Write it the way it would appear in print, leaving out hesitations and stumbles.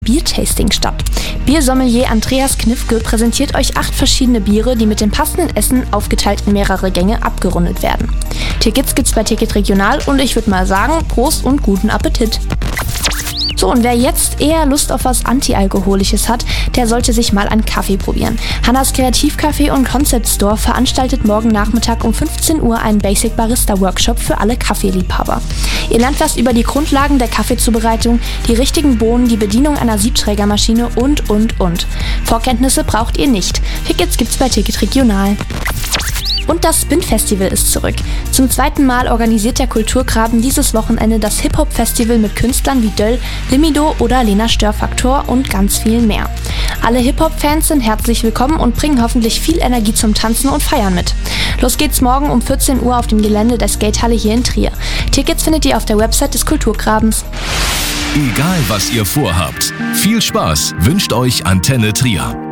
Biertasting statt. Biersommelier Andreas Knifke präsentiert euch 8 verschiedene Biere, die mit dem passenden Essen aufgeteilt in mehrere Gänge abgerundet werden. Tickets gibt's bei Ticket Regional und ich würde mal sagen, Prost und guten Appetit! So, und wer jetzt eher Lust auf was Antialkoholisches hat, der sollte sich mal einen Kaffee probieren. Hannas Kreativcafé und Concept Store veranstaltet morgen Nachmittag um 15 Uhr einen Basic Barista Workshop für alle Kaffeeliebhaber. Ihr lernt was über die Grundlagen der Kaffeezubereitung, die richtigen Bohnen, die Bedienung einer Siebträgermaschine und. Vorkenntnisse braucht ihr nicht. Tickets gibt's bei Ticket Regional. Und das Spin-Festival ist zurück. Zum 2. Mal organisiert der Kulturgraben dieses Wochenende das Hip-Hop-Festival mit Künstlern wie Döll, Limido oder Lena Störfaktor und ganz viel mehr. Alle Hip-Hop-Fans sind herzlich willkommen und bringen hoffentlich viel Energie zum Tanzen und Feiern mit. Los geht's morgen um 14 Uhr auf dem Gelände der Skatehalle hier in Trier. Tickets findet ihr auf der Website des Kulturgrabens. Egal was ihr vorhabt, viel Spaß wünscht euch Antenne Trier.